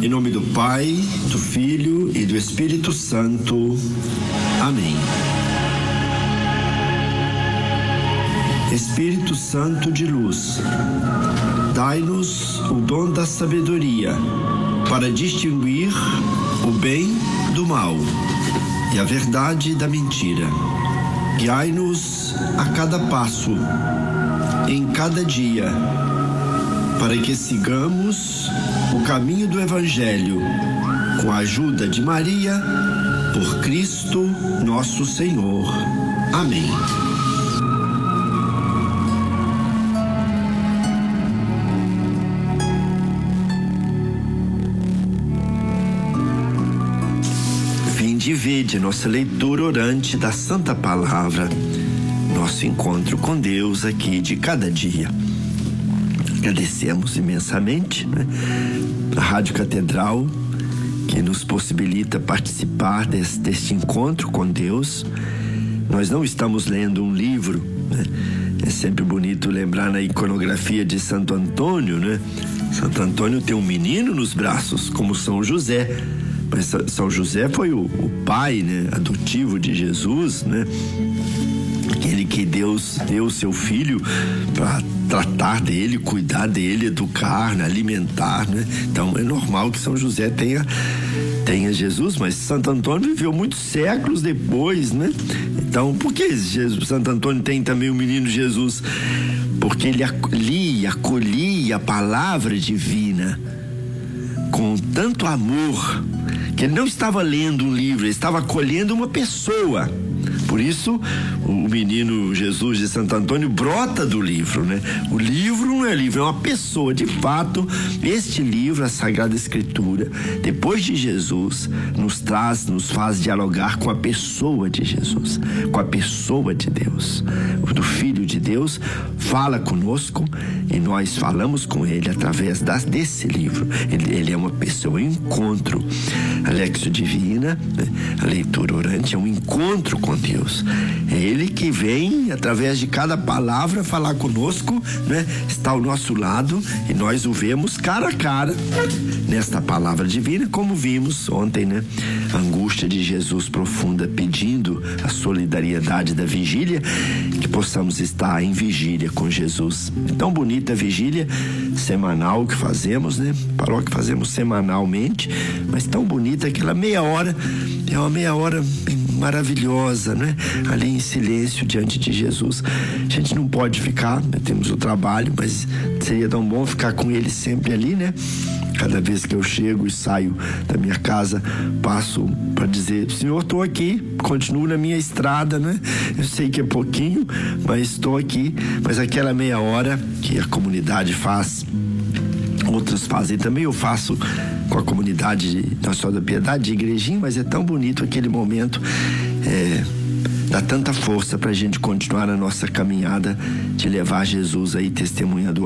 Em nome do Pai, do Filho e do Espírito Santo. Amém. Espírito Santo de luz, dai-nos o dom da sabedoria para distinguir o bem do mal e a verdade da mentira. Guiai-nos a cada passo, em cada dia, para que sigamos o caminho do Evangelho, com a ajuda de Maria, por Cristo nosso Senhor. Amém. Vinde e vede nossa leitura orante da Santa Palavra, nosso encontro com Deus aqui de cada dia. Agradecemos imensamente, a Rádio Catedral, que nos possibilita participar deste encontro com Deus. Nós não estamos lendo um livro, É sempre bonito lembrar na iconografia de Santo Antônio, Santo Antônio tem um menino nos braços, como São José. Mas São José foi o pai, adotivo de Jesus, Aquele que Deus deu seu filho para tratar dele, cuidar dele, educar, alimentar, Então é normal que São José tenha Jesus, mas Santo Antônio viveu muitos séculos depois, Então, por que Santo Antônio tem também o menino Jesus? Porque ele acolhia a palavra divina com tanto amor, que ele não estava lendo um livro, ele estava acolhendo uma pessoa. Por isso, o menino Jesus de Santo Antônio brota do livro, O livro não é livro, é uma pessoa. De fato, este livro, a Sagrada Escritura, depois de Jesus, nos faz dialogar com a pessoa de Jesus, com a pessoa de Deus. O Filho de Deus fala conosco e nós falamos com ele através desse livro. Ele é uma pessoa, um encontro. A Lexio Divina, a leitura orante, é um encontro com Deus. É ele que vem, através de cada palavra, falar conosco, Está ao nosso lado e nós o vemos cara a cara nesta palavra divina, como vimos ontem, A angústia de Jesus profunda, pedindo a solidariedade da vigília, que possamos estar em vigília com Jesus. É tão bonita a vigília semanal que fazemos, Paróquia fazemos semanalmente, mas tão bonita aquela meia hora, é uma meia hora maravilhosa, Ali em silêncio diante de Jesus. A gente não pode ficar, temos o trabalho, mas seria tão bom ficar com ele sempre ali, Cada vez que eu chego e saio da minha casa, passo para dizer: Senhor, estou aqui, continuo na minha estrada, Eu sei que é pouquinho, mas estou aqui. Mas aquela meia hora que a comunidade faz, outros fazem também, eu faço com a comunidade de Nossa Senhora da Piedade, de igrejinha, mas é tão bonito aquele momento, dá tanta força para a gente continuar a nossa caminhada de levar Jesus aí testemunhando